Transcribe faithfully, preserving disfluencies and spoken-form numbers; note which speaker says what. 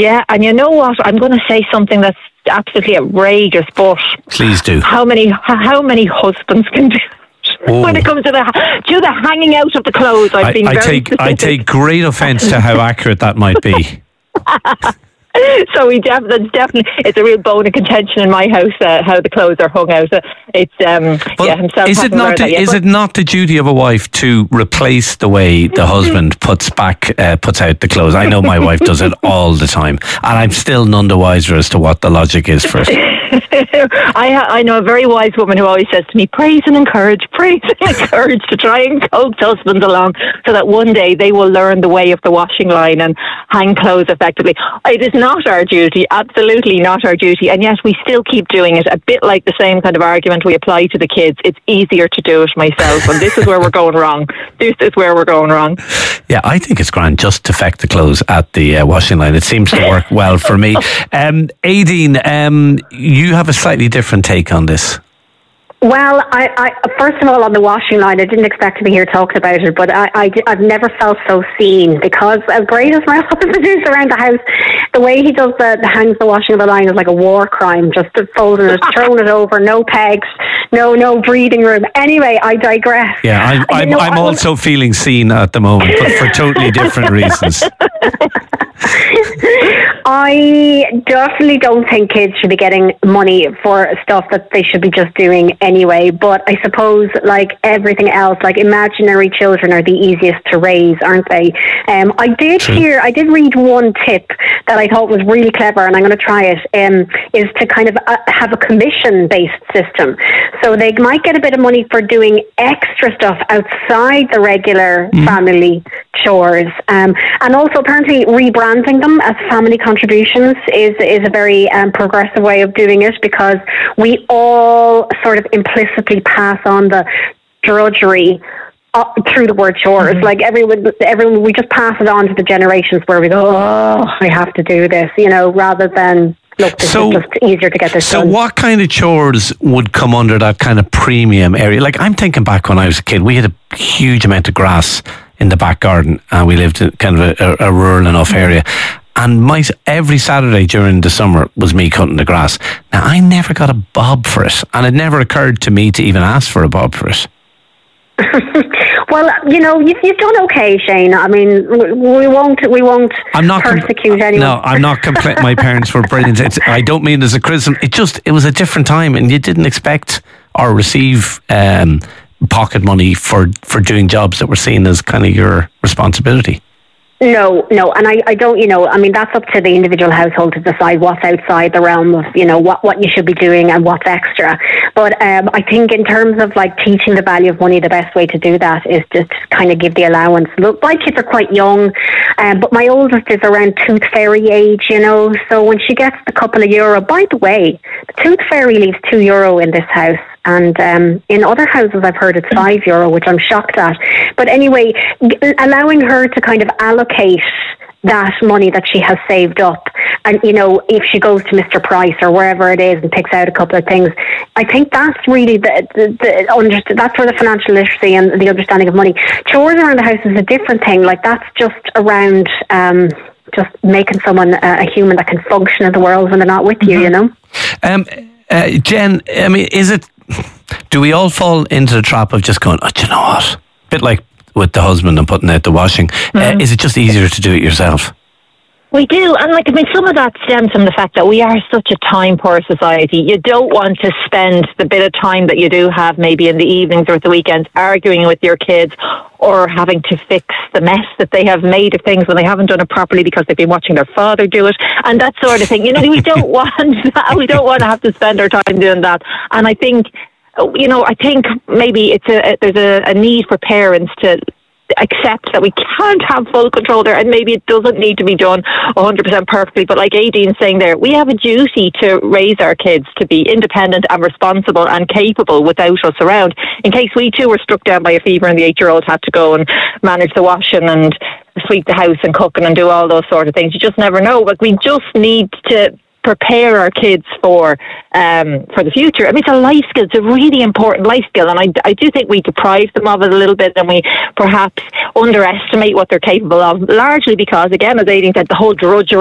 Speaker 1: Yeah, and you know what? I'm going to say something that's absolutely outrageous, but
Speaker 2: please do.
Speaker 1: How many how many husbands can do
Speaker 2: oh.
Speaker 1: when it comes to the to the hanging out of the clothes? I've
Speaker 2: I,
Speaker 1: been
Speaker 2: I
Speaker 1: very
Speaker 2: take
Speaker 1: specific.
Speaker 2: I take great offence to how accurate that might be.
Speaker 1: So we def- that's definitely it's a real bone of contention in my house uh, how the clothes are hung out. Uh, it's um
Speaker 2: but
Speaker 1: yeah himself.
Speaker 2: Is it not the,
Speaker 1: that, yeah,
Speaker 2: is it not the duty of a wife to replace the way the husband puts back uh, puts out the clothes? I know my wife does it all the time, and I'm still none the wiser as to what the logic is for it.
Speaker 1: I ha- I know a very wise woman who always says to me, praise and encourage, praise and encourage, to try and coax husbands along so that one day they will learn the way of the washing line and hang clothes effectively. It is not our duty, absolutely not our duty, and yet we still keep doing it. A bit like the same kind of argument we apply to the kids. It's easier to do it myself, and this is where we're going wrong. This is where we're going wrong.
Speaker 2: Yeah, I think it's grand just to feck the clothes at the uh, washing line. It seems to work well for me. Um, Aideen, um, you have a slightly different take on this.
Speaker 3: Well, I, I, first of all, on the washing line, I didn't expect to be here talking about it, but I, I, I've never felt so seen, because as great as my husband is around the house, the way he does the, the hangs the washing of the line is like a war crime, just folding it, throwing it over, no pegs, no no breathing room. Anyway, I digress.
Speaker 2: Yeah, I'm, I'm,
Speaker 3: you know,
Speaker 2: I'm also feeling seen at the moment, but for totally different reasons.
Speaker 3: I definitely don't think kids should be getting money for stuff that they should be just doing anyway, but I suppose, like everything else, like imaginary children are the easiest to raise, aren't they? Um, I did True. hear, I did read one tip that I thought was really clever, and I'm going to try it, um, is to kind of uh, have a commission-based system. So they might get a bit of money for doing extra stuff outside the regular mm. family chores, um, and also apparently rebranding them as family contributions is is a very um, progressive way of doing it, because we all sort of implicitly pass on the drudgery uh, through the word chores. Mm-hmm. Like everyone, everyone, we just pass it on to the generations where we go, oh, I have to do this, you know, rather than, look, this so, is just easier to get this
Speaker 2: so
Speaker 3: done.
Speaker 2: So what kind of chores would come under that kind of premium area? Like, I'm thinking back when I was a kid, we had a huge amount of grass in the back garden, and we lived in kind of a, a rural enough area. And my every Saturday during the summer was me cutting the grass. Now, I never got a bob for it, and it never occurred to me to even ask for a bob for it.
Speaker 3: Well, you know, you've, you've done okay, Shane. I mean, we won't we won't
Speaker 2: I'm not
Speaker 3: persecute
Speaker 2: compl-
Speaker 3: anyone.
Speaker 2: No, I'm not complaining. My parents were brilliant. It's, I don't mean as a criticism. It just, it was a different time, and you didn't expect or receive um, pocket money for, for doing jobs that were seen as kind of your responsibility.
Speaker 3: No, no, and I, I don't, you know, I mean, that's up to the individual household to decide what's outside the realm of, you know, what, what you should be doing and what's extra. But um, I think in terms of like teaching the value of money, the best way to do that is just kind of give the allowance. Look, my kids are quite young, um, but my oldest is around tooth fairy age, you know, so when she gets the couple of euro, by the way, the tooth fairy leaves two euro in this house. And um, in other houses, I've heard it's five euro, which I'm shocked at. But anyway, g- allowing her to kind of allocate that money that she has saved up, and you know, if she goes to Mister Price or wherever it is and picks out a couple of things, I think that's really the, the, the under, that's where the financial literacy and the understanding of money. Chores around the house is a different thing. Like, that's just around um, just making someone a, a human that can function in the world when they're not with you. Mm-hmm. You know. Um,
Speaker 2: uh, Jen, I mean, is it? Do we all fall into the trap of just going, oh, do you know what? A bit like with the husband and putting out the washing. Mm-hmm. Uh, is it just easier to do it yourself?
Speaker 1: We do, and like I mean, some of that stems from the fact that we are such a time-poor society. You don't want to spend the bit of time that you do have, maybe in the evenings or at the weekends, arguing with your kids or having to fix the mess that they have made of things when they haven't done it properly because they've been watching their father do it, and that sort of thing. You know, we don't want that. We don't want to have to spend our time doing that. And I think, you know, I think maybe it's a there's a, a need for parents to accept that we can't have full control there, and maybe it doesn't need to be done one hundred percent perfectly, but like Aideen's saying there, we have a duty to raise our kids to be independent and responsible and capable without us around, in case we too were struck down by a fever and the eight-year-old had to go and manage the washing and sweep the house and cooking and do all those sort of things. You just never know. Like, we just need to prepare our kids for um, for the future. I mean, it's a life skill. It's a really important life skill, and I, I do think we deprive them of it a little bit, and we perhaps underestimate what they're capable of, largely because, again, as Aideen said, the whole drudgery